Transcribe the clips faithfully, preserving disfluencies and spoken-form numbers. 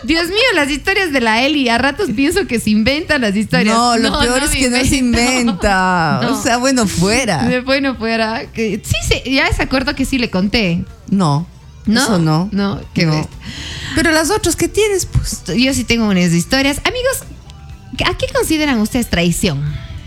Dios mío, las historias de la Eli. A ratos pienso que se inventan las historias. No, lo no, peor no es que invento. no se inventa. No. O sea, bueno, fuera. De bueno, fuera. Que, sí, sí, ya se acuerdo que sí le conté. No. ¿No? Eso no. No, qué no. Pero las otras que tienes, pues. Yo sí tengo unas historias. Amigos, ¿a qué consideran ustedes traición?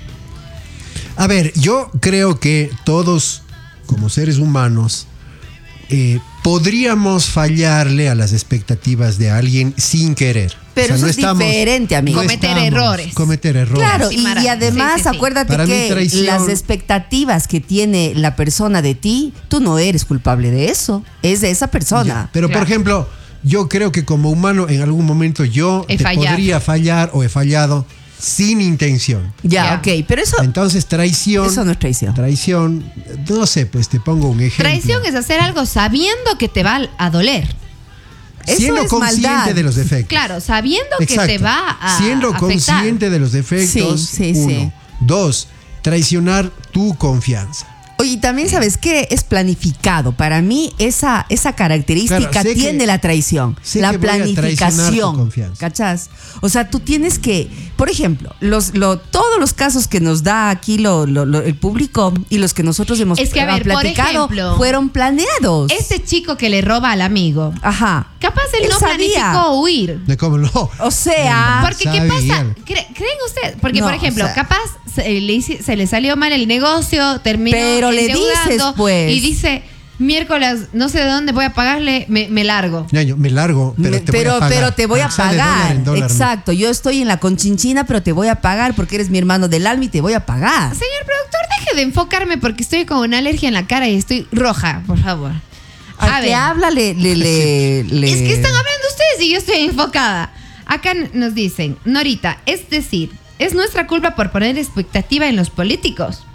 A ver, yo creo que todos, como seres humanos, eh, podríamos fallarle a las expectativas de alguien sin querer. Pero o sea, eso no es estamos, diferente, amigo. No cometer estamos, errores. Cometer errores. Claro, y, y además, sí, sí, sí. acuérdate Para que traición, las expectativas que tiene la persona de ti, tú no eres culpable de eso. Es de esa persona. Ya, pero, claro. por ejemplo, yo creo que como humano, en algún momento yo he te fallado. podría fallar o he fallado sin intención. Ya, yeah. ok, pero eso... Entonces, traición... Eso no es traición. Traición, no sé, pues te pongo un ejemplo. Traición es hacer algo sabiendo que te va a doler. Siendo eso es consciente maldad. de los defectos. Claro, sabiendo Exacto. que te va a Siendo afectar. consciente de los defectos, sí, sí, uno. Sí. Dos, traicionar tu confianza. Oye, también sabes qué es planificado. Para mí esa, esa característica claro, tiene que, la traición, la planificación. ¿Cachás? O sea, tú tienes que, por ejemplo, los, lo, todos los casos que nos da aquí lo, lo, lo, el público y los que nosotros hemos es que, a ver, platicado por ejemplo, fueron planeados. Este chico que le roba al amigo, ajá, capaz él, él no sabía. planificó huir. ¿De cómo no? O sea, no, porque sabía. ¿Qué pasa? ¿Creen ustedes? Porque no, por ejemplo, o sea, capaz se le, se le salió mal el negocio, terminó pero le dices pues y dice miércoles no sé de dónde voy a pagarle, me, me largo. Ñaño, me largo, pero me, te pero, voy a pagar. Pero te voy a pagar. Dólar en dólar, exacto. ¿no? Yo estoy en la conchinchina, pero te voy a pagar porque eres mi hermano del alma y te voy a pagar. Señor productor, deje de enfocarme porque estoy con una alergia en la cara y estoy roja, por favor. A ver, habla, le, le, le, le. Es que están hablando ustedes y yo estoy enfocada. Acá nos dicen, Norita, es decir, es nuestra culpa por poner expectativa en los políticos.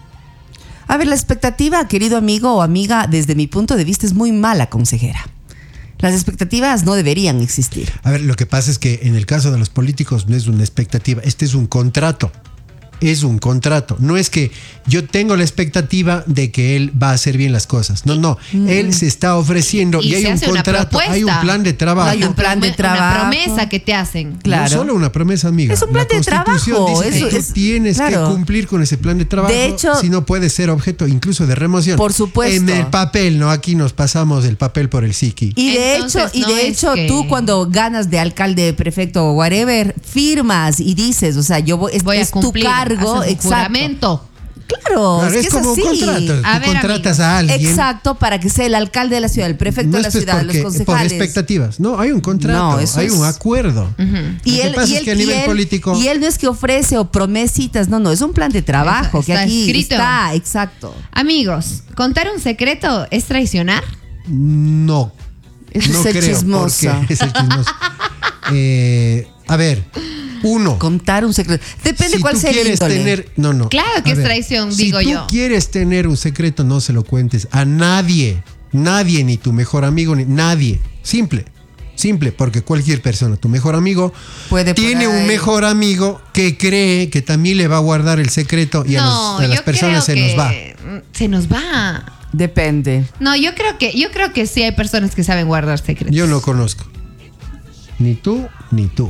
A ver, la expectativa, querido amigo o amiga, desde mi punto de vista es muy mala, consejera. Las expectativas no deberían existir. A ver, lo que pasa es que en el caso de los políticos no es una expectativa, este es un contrato. Es un contrato. No es que yo tengo la expectativa de que él va a hacer bien las cosas. No, no. Mm. Él se está ofreciendo y, y hay un contrato, hay un plan de trabajo. Hay un plan de trabajo. Una promesa que te hacen. Claro. No solo una promesa, amiga. Es un plan la de trabajo. Dice Eso que es, tú tienes claro. que cumplir con ese plan de trabajo. De hecho, si no puede ser objeto incluso de remoción. Por supuesto. En el papel, ¿no? Aquí nos pasamos el papel por el psiqui. Y de Entonces, hecho, y no de hecho que... tú cuando ganas de alcalde, prefecto o whatever, firmas y dices, o sea, yo voy, es, voy a es cumplir, tu cargo, exacto. Juramento. Claro, claro, es, es que como es así. un contrato. A Tú ver, contratas amigo. a alguien. Exacto, para que sea el alcalde de la ciudad, el prefecto no de la ciudad, porque, los concejales. por expectativas. No, hay un contrato, no, eso hay es... un acuerdo. Uh-huh. Y Lo él, que pasa y es él, que a nivel y él, político. Y él no es que ofrece o promesitas, no, no, es un plan de trabajo está, que está aquí escrito. está, exacto. Amigos, ¿contar un secreto es traicionar? No. Eso no es el creo, chismoso. Es el chismoso. eh, a ver. Uno. Contar un secreto. Depende si cuál sea el índole. Tener, no, no. Claro que a es ver, traición, si digo yo. Si yo. tú quieres tener un secreto, no se lo cuentes a nadie. Nadie, ni tu mejor amigo, ni nadie. Simple. Simple, porque cualquier persona, tu mejor amigo, puede tiene un mejor amigo que cree que también le va a guardar el secreto y no, a, los, a las yo personas se creo nos va. que Se nos va. Depende. No, yo creo que, yo creo que sí hay personas que saben guardar secretos. Yo no conozco. Ni tú, ni tú.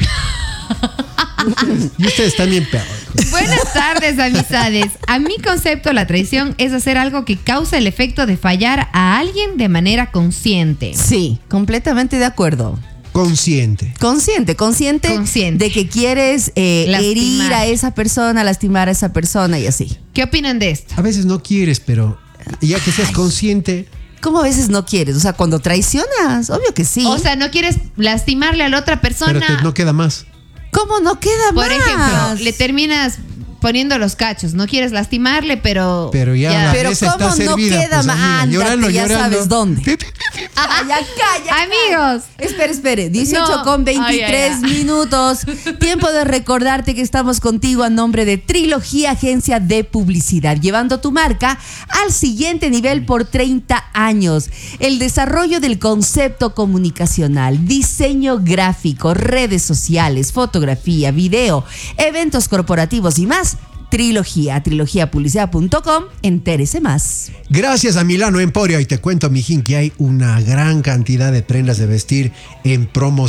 Y ustedes también peor. Buenas tardes, amistades. A mi concepto, la traición es hacer algo que causa el efecto de fallar a alguien de manera consciente. Sí, completamente de acuerdo. Consciente. Consciente, consciente, consciente. de que quieres eh, herir a esa persona, lastimar a esa persona y así. ¿Qué opinan de esto? A veces no quieres, pero ya que seas Ay. consciente. ¿Cómo a veces no quieres? O sea, cuando traicionas, obvio que sí. O sea, no quieres lastimarle a la otra persona. Pero te, no queda más. ¿Cómo no queda Por más? Por ejemplo, le terminas poniendo los cachos. No quieres lastimarle, pero... Pero ya, ya. la Pero mesa ¿cómo está no servida, queda pues, más? amiga, Ándate, llorando, ya llorando. sabes dónde. Ah, ya calla. Amigos. Espera, espere. dieciocho No. con veintitrés Ay, ay, ay. minutos. Tiempo de recordarte que estamos contigo a nombre de Trilogía Agencia de Publicidad, llevando tu marca al siguiente nivel por treinta años. El desarrollo del concepto comunicacional, diseño gráfico, redes sociales, fotografía, video, eventos corporativos y más. Trilogía, trilogía publicidad punto com, entérese más. Gracias a Milano Emporio, y te cuento, mijín, que hay una gran cantidad de prendas de vestir en promoción.